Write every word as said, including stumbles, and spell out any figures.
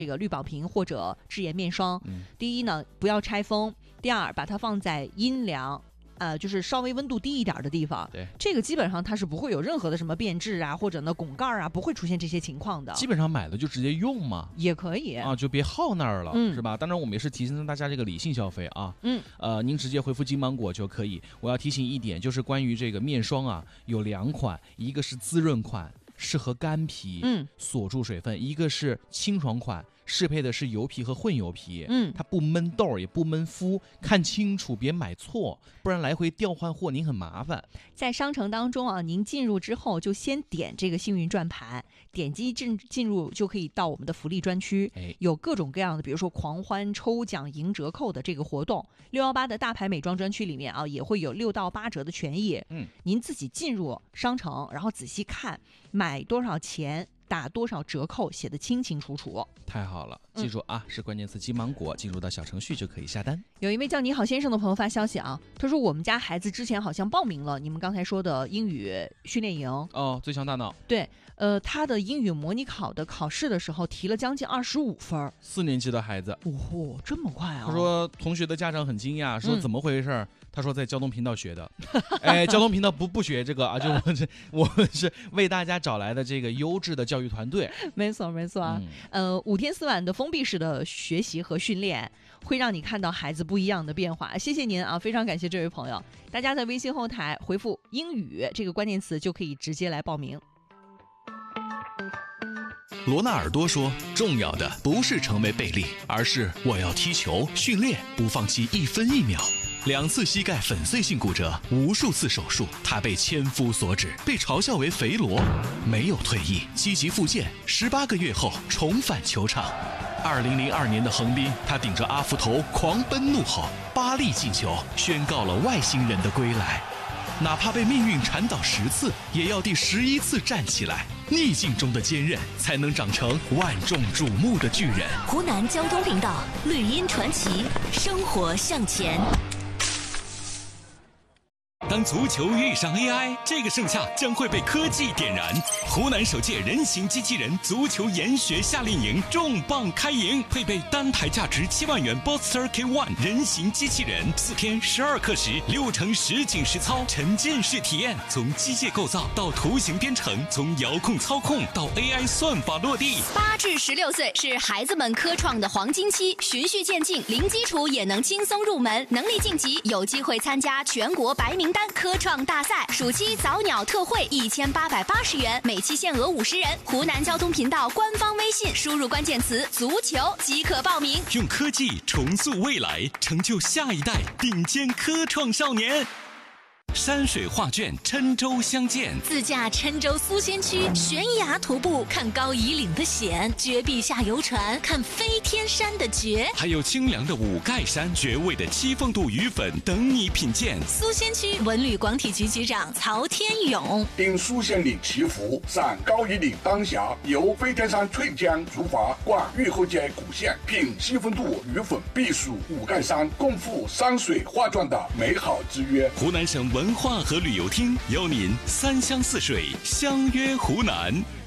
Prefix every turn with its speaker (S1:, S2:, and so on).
S1: 这个滤宝瓶或者智妍面霜。
S2: 嗯、
S1: 第一呢，不要拆封；第二，把它放在阴凉。呃，就是稍微温度低一点的地方，
S2: 对，
S1: 这个基本上它是不会有任何的什么变质啊，或者呢拱盖啊，不会出现这些情况的。
S2: 基本上买了就直接用嘛，
S1: 也可以
S2: 啊，就别耗那儿了，
S1: 嗯、
S2: 是吧？当然，我们也是提醒大家这个理性消费啊，
S1: 嗯，
S2: 呃，您直接回复金芒果就可以。我要提醒一点，就是关于这个面霜啊，有两款，一个是滋润款，适合干皮，
S1: 嗯，
S2: 锁住水分；一个是清爽款。适配的是油皮和混油皮，
S1: 嗯，
S2: 它不闷痘也不闷肤，看清楚别买错，不然来回调换货您很麻烦。
S1: 在商城当中啊，您进入之后就先点这个幸运转盘，点击进进入就可以到我们的福利专区，
S2: 哎，
S1: 有各种各样的，比如说狂欢、抽奖、赢折扣的这个活动。六一八的大牌美妆专区里面啊，也会有六到八折的权益。
S2: 嗯，
S1: 您自己进入商城，然后仔细看买多少钱。打多少折扣写得清清楚楚，
S2: 太好了！记住啊，嗯、是关键词金芒果，进入到小程序就可以下单。
S1: 有一位叫你好先生的朋友发消息啊，他说我们家孩子之前好像报名了你们刚才说的英语训练营
S2: 哦，最强大脑。
S1: 对，呃，他的英语模拟考的考试的时候提了将近二十五分，
S2: 四年级的孩子，
S1: 哦，这么快啊！
S2: 他说同学的家长很惊讶，说怎么回事？嗯他说在交通频道学的，哎，交通频道不不学这个啊，就我是我们是为大家找来的这个优质的教育团队。
S1: 没错没错啊，嗯、呃，五天四晚的封闭式的学习和训练，会让你看到孩子不一样的变化。谢谢您啊，非常感谢这位朋友。大家在微信后台回复“英语”这个关键词，就可以直接来报名。
S3: 罗纳尔多说，重要的不是成为贝利，而是我要踢球、训练，不放弃一分一秒。两次膝盖粉碎性骨折，无数次手术，他被千夫所指，被嘲笑为肥罗，没有退役，积极复健，十八个月后重返球场。二零零二年的横滨，他顶着阿福头狂奔怒吼，八粒进球，宣告了外星人的归来。哪怕被命运缠倒十次，也要第十一次站起来。逆境中的坚韧，才能长成万众瞩目的巨人。
S4: 湖南交通频道，绿茵传奇，生活向前。
S5: 当足球遇上 A I， 这个盛夏将会被科技点燃。湖南首届人形机器人足球研学夏令营重磅开营，配备单台价值七万元 Boxster K 一 人形机器人，四天十二课时，六成实景实操，沉浸式体验，从机械构造到图形编程，从遥控操控到 A I 算法落地。
S4: 八至十六岁是孩子们科创的黄金期，循序渐进，零基础也能轻松入门，能力晋级有机会参加全国白名单科创大赛。暑期早鸟特惠一千八百八十元，每期限额五十人。湖南交通频道官方微信输入关键词足球即可报名。
S5: 用科技重塑未来，成就下一代顶尖科创少年。山水画卷，郴州相见。
S4: 自驾郴州苏仙区，悬崖徒步看高夷岭的险，绝壁下游船看飞天山的绝，
S5: 还有清凉的五盖山、绝味的七凤渡鱼粉等你品鉴。
S4: 苏仙区文旅广体局局长曹天勇：
S6: 顶苏仙岭祈福，赏高夷岭丹霞，游飞天山翠江竹筏，逛玉后街古县，品七凤渡鱼粉，避暑五盖山，共赴山水画卷的美好之约。
S5: 湖南省文化和旅游厅邀您三湘四水相约湖南。